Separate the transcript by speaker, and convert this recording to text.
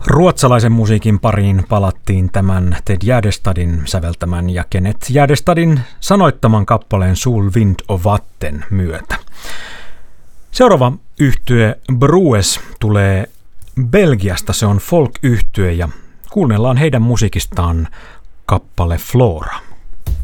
Speaker 1: Ruotsalaisen musiikin pariin palattiin tämän Ted Gärdestadin säveltämän ja Kenneth Gärdestadin sanoittaman kappaleen Sol, vind och vatten myötä. Seuraava yhtye Brues tulee Belgiasta, se on folk-yhtye ja kuunnellaan heidän musiikistaan kappale Flora.